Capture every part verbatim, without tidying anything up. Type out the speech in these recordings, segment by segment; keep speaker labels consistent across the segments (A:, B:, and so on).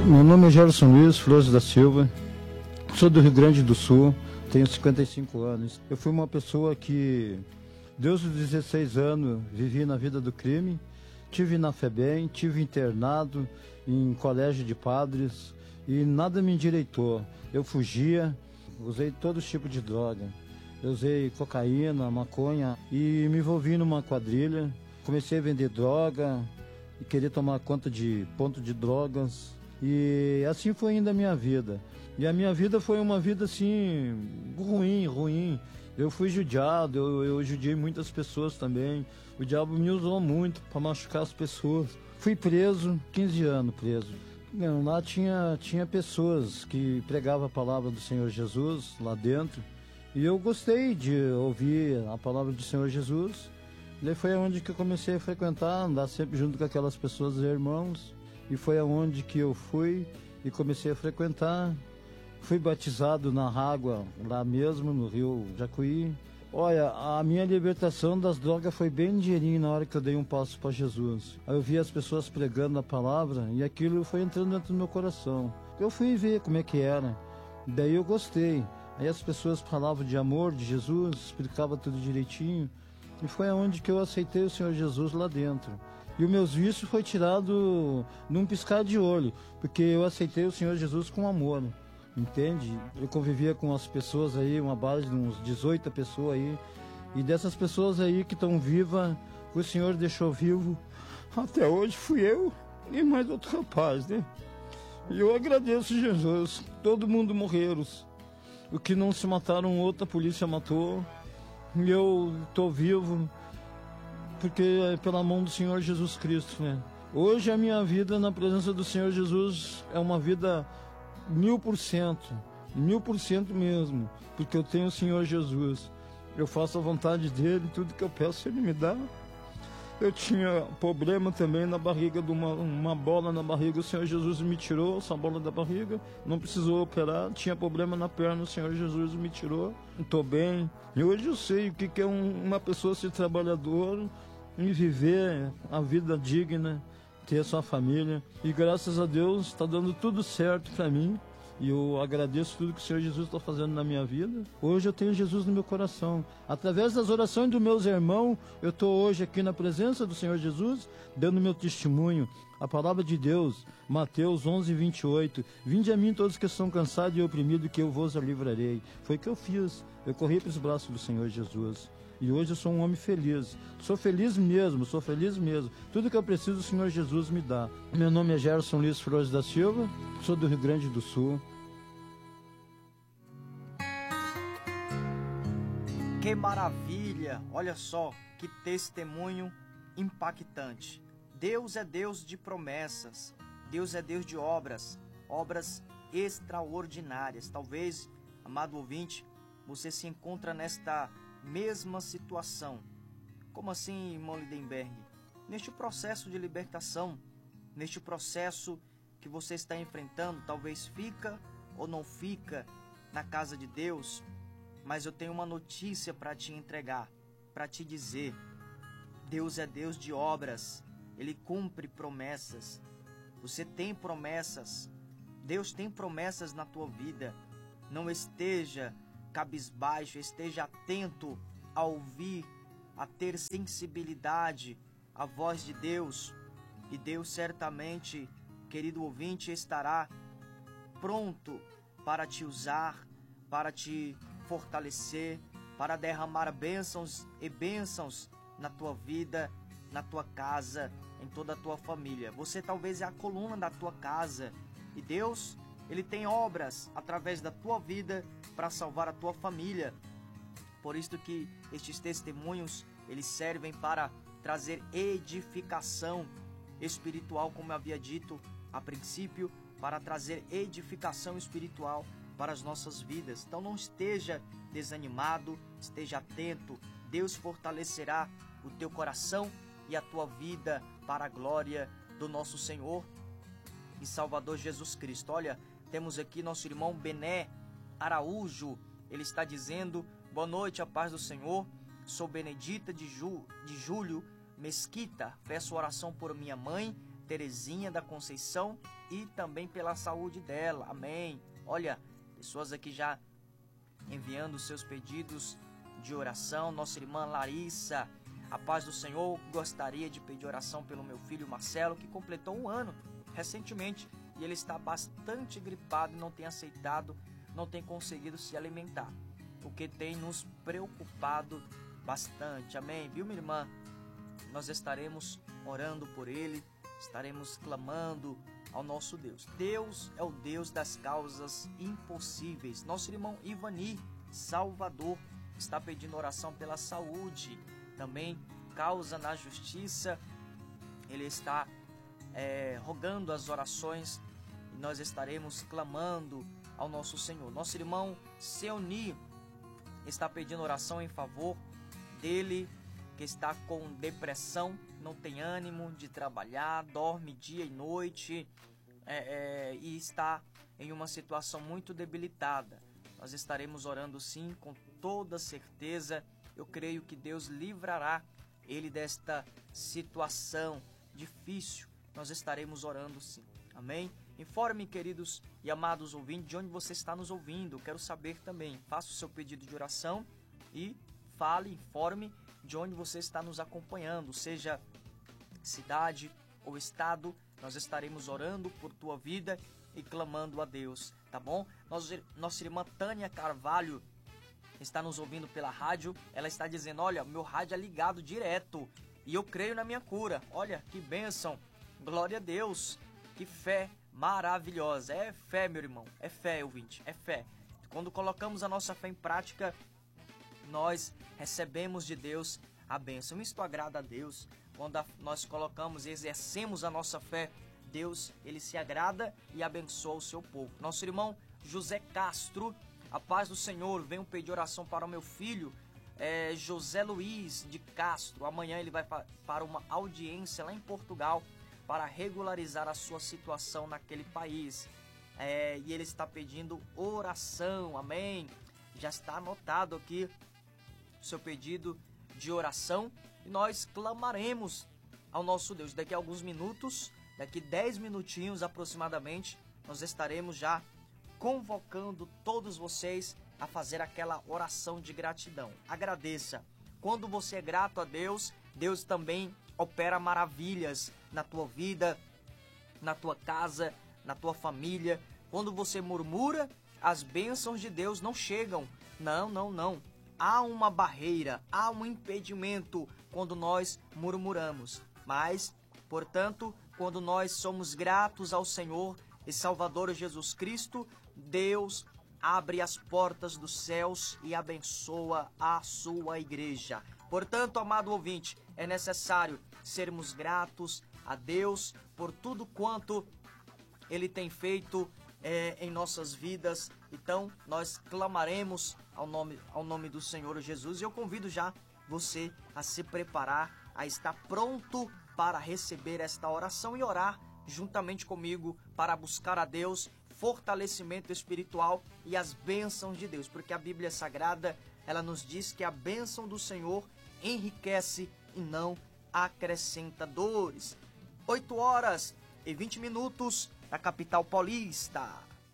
A: Meu nome é Gerson Luiz Flores da Silva, sou do Rio Grande do Sul, tenho cinquenta e cinco anos. Eu fui uma pessoa que, desde os dezesseis anos, vivi na vida do crime, tive na FEBEM, tive internado em colégio de padres e nada me endireitou. Eu fugia, usei todo tipo de droga. Eu usei cocaína, maconha e me envolvi numa quadrilha. Comecei a vender droga e querer tomar conta de ponto de drogas. E assim foi indo a minha vida. E a minha vida foi uma vida assim, ruim, ruim. Eu fui judiado, eu, eu judiei muitas pessoas também. O diabo me usou muito para machucar as pessoas. Fui preso, quinze anos preso. Não, lá tinha, tinha pessoas que pregavam a palavra do Senhor Jesus lá dentro. E eu gostei de ouvir a palavra do Senhor Jesus. E foi onde que eu comecei a frequentar, andar sempre junto com aquelas pessoas, irmãos. E foi aonde que eu fui e comecei a frequentar. Fui batizado na água, lá mesmo, no Rio Jacuí. Olha, a minha libertação das drogas foi bem ligeirinho na hora que eu dei um passo para Jesus. Aí eu vi as pessoas pregando a palavra e aquilo foi entrando dentro do meu coração. Eu fui ver como é que era. Daí eu gostei. Aí as pessoas falavam de amor, de Jesus, explicavam tudo direitinho. E foi aonde que eu aceitei o Senhor Jesus lá dentro. E os meus vícios foi tirado num piscar de olho, porque eu aceitei o Senhor Jesus com amor, entende? Eu convivia com as pessoas aí, uma base de uns dezoito pessoas aí, e dessas pessoas aí que estão vivas, o Senhor deixou vivo, até hoje fui eu e mais outro rapaz, né? E eu agradeço Jesus, todo mundo morreram, o que não se mataram, outra polícia matou, e eu estou vivo, porque é pela mão do Senhor Jesus Cristo, né? Hoje a minha vida na presença do Senhor Jesus é uma vida mil por cento, mil por cento mesmo, porque eu tenho o Senhor Jesus. Eu faço a vontade dele, tudo que eu peço ele me dá. Eu tinha problema também na barriga, de uma, uma bola na barriga, o Senhor Jesus me tirou essa bola da barriga, não precisou operar. Tinha problema na perna, o Senhor Jesus me tirou, estou bem. E hoje eu sei o que, que é um, uma pessoa ser trabalhadora e viver a vida digna, ter a sua família. E graças a Deus está dando tudo certo para mim. E eu agradeço tudo que o Senhor Jesus está fazendo na minha vida. Hoje eu tenho Jesus no meu coração. Através das orações dos meus irmãos, eu estou hoje aqui na presença do Senhor Jesus, dando meu testemunho. A palavra de Deus, Mateus onze, vinte e oito. Vinde a mim todos que estão cansados e oprimidos, que eu vos livrarei. Foi o que eu fiz. Eu corri para os braços do Senhor Jesus. E hoje eu sou um homem feliz. Sou feliz mesmo, sou feliz mesmo. Tudo que eu preciso o Senhor Jesus me dá. Meu nome é Gerson Luiz Flores da Silva, sou do Rio Grande do Sul.
B: Que maravilha! Olha só, que testemunho impactante. Deus é Deus de promessas. Deus é Deus de obras. Obras extraordinárias. Talvez, amado ouvinte, você se encontra nesta mesma situação. Como assim, irmão Lindenberg? Neste processo de libertação, neste processo que você está enfrentando, talvez fica ou não fica na casa de Deus, mas eu tenho uma notícia para te entregar, para te dizer: Deus é Deus de obras, Ele cumpre promessas. Você tem promessas, Deus tem promessas na tua vida. Não esteja cabisbaixo, esteja atento a ouvir, a ter sensibilidade à voz de Deus. E Deus certamente, querido ouvinte, estará pronto para te usar, para te fortalecer, para derramar bênçãos e bênçãos na tua vida, na tua casa, em toda a tua família. Você talvez é a coluna da tua casa e Deus, Ele tem obras através da tua vida para salvar a tua família. Por isso que estes testemunhos, eles servem para trazer edificação espiritual, como eu havia dito a princípio, para trazer edificação espiritual para as nossas vidas. Então não esteja desanimado, esteja atento. Deus fortalecerá o teu coração e a tua vida para a glória do nosso Senhor e Salvador Jesus Cristo. Olha, temos aqui nosso irmão Bené Araújo. Ele está dizendo: boa noite, a paz do Senhor. Sou Benedita de, Ju, de Júlio Mesquita. Peço oração por minha mãe, Terezinha da Conceição e também pela saúde dela. Amém. Olha, pessoas aqui já enviando seus pedidos de oração. Nossa irmã Larissa, a paz do Senhor, gostaria de pedir oração pelo meu filho Marcelo, que completou um ano recentemente e ele está bastante gripado e não tem aceitado, não tem conseguido se alimentar, o que tem nos preocupado bastante. Amém, viu, minha irmã? Nós estaremos orando por ele, estaremos clamando ao nosso Deus. Deus é o Deus das causas impossíveis. Nosso irmão Ivani Salvador está pedindo oração pela saúde, também causa na justiça. Ele está é, rogando as orações e nós estaremos clamando ao nosso Senhor. Nosso irmão Seoni está pedindo oração em favor dele, que está com depressão, não tem ânimo de trabalhar, dorme dia e noite é, é, e está em uma situação muito debilitada. Nós estaremos orando sim, com toda certeza. Eu creio que Deus livrará ele desta situação difícil. Nós estaremos orando sim. Amém? Informe, queridos e amados ouvintes, de onde você está nos ouvindo. Eu quero saber também. Faça o seu pedido de oração e fale, informe de onde você está nos acompanhando, seja cidade ou estado. Nós estaremos orando por tua vida e clamando a Deus, tá bom? Nossa, nossa irmã Tânia Carvalho está nos ouvindo pela rádio. Ela está dizendo: olha, meu rádio é ligado direto e eu creio na minha cura. Olha, que bênção, glória a Deus, que fé maravilhosa. É fé, meu irmão, é fé, ouvinte, é fé. Quando colocamos a nossa fé em prática, nós recebemos de Deus a bênção. Isto agrada a Deus. Quando a, nós colocamos e exercemos a nossa fé, Deus, ele se agrada e abençoa o seu povo. Nosso irmão José Castro, a paz do Senhor, venho pedir oração para o meu filho, é, José Luiz de Castro. Amanhã ele vai pa para uma audiência lá em Portugal para regularizar a sua situação naquele país. É, e ele está pedindo oração, amém? Já está anotado aqui o seu pedido de oração e nós clamaremos ao nosso Deus. Daqui a alguns minutos, daqui dez minutinhos aproximadamente, nós estaremos já convocando todos vocês a fazer aquela oração de gratidão. Agradeça. Quando você é grato a Deus, Deus também opera maravilhas na tua vida, na tua casa, na tua família. Quando você murmura, as bênçãos de Deus não chegam. Não, não, não. Há uma barreira, há um impedimento quando nós murmuramos. Mas, portanto, quando nós somos gratos ao Senhor e Salvador Jesus Cristo, Deus abre as portas dos céus e abençoa a sua igreja. Portanto, amado ouvinte, é necessário sermos gratos a Deus por tudo quanto Ele tem feito é, em nossas vidas. Então, nós clamaremos ao nome, ao nome do Senhor Jesus. E eu convido já você a se preparar, a estar pronto para receber esta oração e orar juntamente comigo para buscar a Deus, fortalecimento espiritual e as bênçãos de Deus. Porque a Bíblia Sagrada, ela nos diz que a bênção do Senhor enriquece e não acrescenta dores. oito horas e vinte minutos da capital paulista.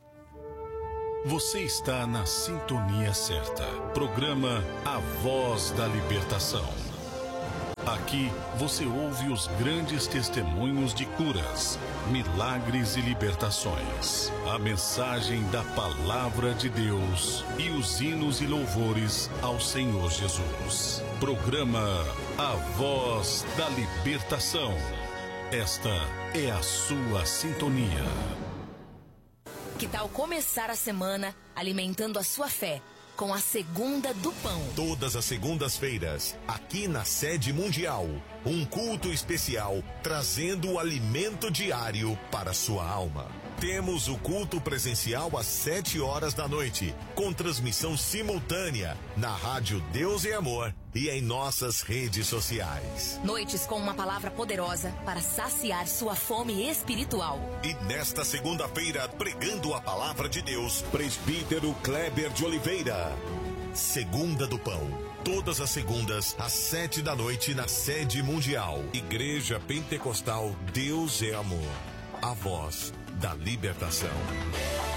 C: Você está na sintonia certa. Programa A Voz da Libertação. Aqui você ouve os grandes testemunhos de curas, milagres e libertações. A mensagem da Palavra de Deus e os hinos e louvores ao Senhor Jesus. Programa A Voz da Libertação. Esta é a sua sintonia.
D: Que tal começar a semana alimentando a sua fé com a Segunda do Pão?
E: Todas as segundas-feiras, aqui na Sede Mundial, um culto especial trazendo o alimento diário para sua alma. Temos o culto presencial às sete horas da noite, com transmissão simultânea na rádio Deus e Amor e em nossas redes sociais.
D: Noites com uma palavra poderosa para saciar sua fome espiritual.
E: E nesta segunda-feira, pregando a palavra de Deus, presbítero Kleber de Oliveira. Segunda do Pão. Todas as segundas, às sete da noite, na sede mundial. Igreja Pentecostal Deus é Amor. A voz da libertação.